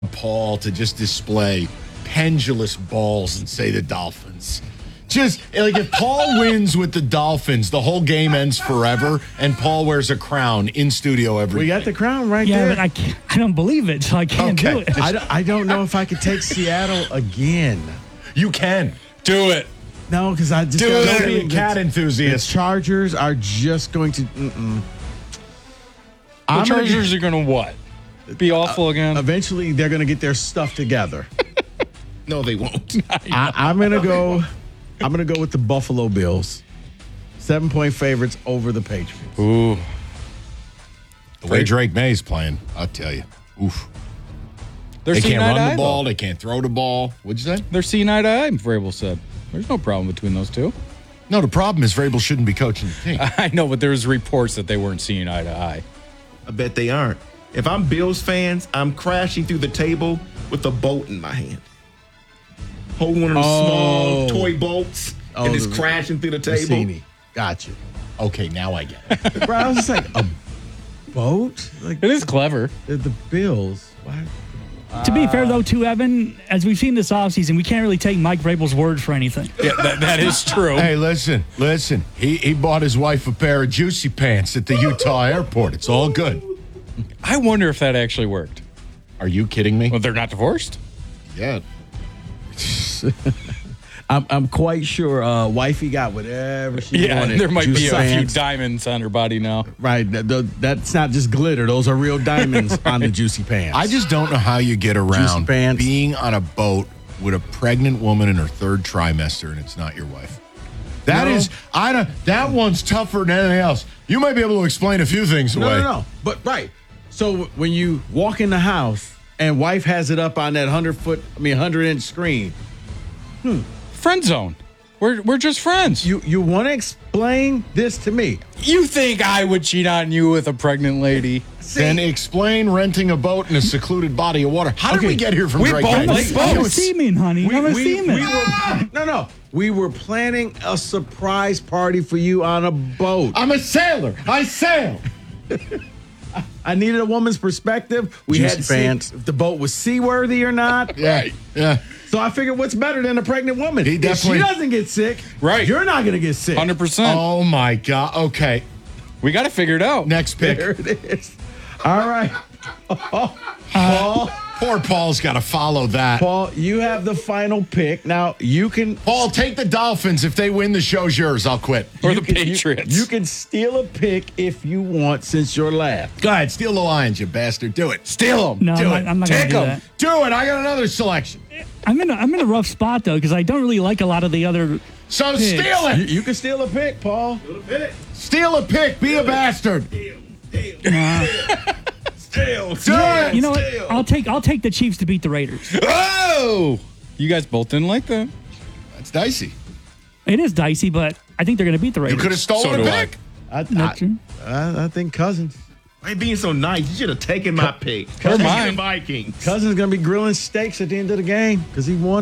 Paul to just display pendulous balls and say the Dolphins. Just like if Paul wins with the Dolphins, the whole game ends forever, and Paul wears a crown in studio every We day. got the crown right Yeah, there. but I don't believe it, so I can't do Okay. it. I don't know if I could take Seattle again. You can. Do it. No, because I just Do got it. a Be a feeling cat the enthusiast. Chargers are just going to. The Chargers are going to what? Be awful again? Eventually, they're going to get their stuff together. No, they won't. I'm going to go. I'm going to go with the Buffalo Bills, 7-point favorites over the Patriots. Ooh. The way Drake May's playing, I'll tell you. Oof. They're They seeing can't eye to run eye, the ball. though. They can't throw the ball. What'd you say? They're seeing eye to eye, Vrabel said. There's no problem between those two. No, the problem is Vrabel shouldn't be coaching the team. I know, but there's reports that they weren't seeing eye to eye. I bet they aren't. If I'm Bills fans, I'm crashing through the table with a boat in my hand. Holding one of those small toy boats and just crashing through the table. Cassini. Gotcha. Okay, now I get it. Bro, I was just like, a boat? Like, It is clever. the Bills. Why? To be fair, though, to Evan, as we've seen this offseason, we can't really take Mike Vrabel's word for anything. Yeah, that is true. Hey, listen. He bought his wife a pair of juicy pants at the Utah airport. It's all good. I wonder if that actually worked. Are you kidding me? Well, they're not divorced. Yeah. I'm quite sure wifey got whatever she Yeah, wanted. there might be Juice a few pants. diamonds on her body now. Right. That's not just glitter. Those are real diamonds on the juicy pants. I just don't know how you get around pants. being on a boat with a pregnant woman in her third trimester and it's not your wife. That one's tougher than anything else. You might be able to explain a few things away. No. But right. So when you walk in the house and wife has it up on that 100-inch screen, Friend zone. We're just friends. you want to explain this to me? You think I would cheat on you with a pregnant lady? Then explain renting a boat in a secluded body of water. How did we get here from We Drake both May? like I'm a boats. seaman, honey. I'm a seaman. We were planning a surprise party for you on a boat. I'm a sailor. I sail. I needed a woman's perspective. We had to see if the boat was seaworthy or not. Yeah. So I figured, what's better than a pregnant woman? He If definitely- she doesn't get sick, Right. you're not going to get sick. 100%. Oh, my God. Okay. We got to figure it out. Next pick. There it is. All right. Paul, Poor Paul's got to follow that. Paul, you have the final pick. Now, you can... Paul, take the Dolphins. If they win, the show's yours. I'll quit. Or you the can- Patriots. You can steal a pick if you want since you're last. Go ahead. Steal the Lions, you bastard. Do it. Steal them. No, I'm not going to do that. Do it. I got another selection. I'm in a rough spot, though, because I don't really like a lot of the other. So Picks. steal it. You can steal a pick, Paul. Steal a pick. Be a bastard. Still. Do it. You know what? I'll take the Chiefs to beat the Raiders. Oh! You guys both didn't like that. That's dicey. It is dicey, but I think they're going to beat the You Raiders. could have stolen So a do I. pick. Not true. I think Cousins. Why you being so nice? You should have taken my pick. Or Taking mine. the Vikings. Cousins going to be grilling steaks at the end of the game because he won.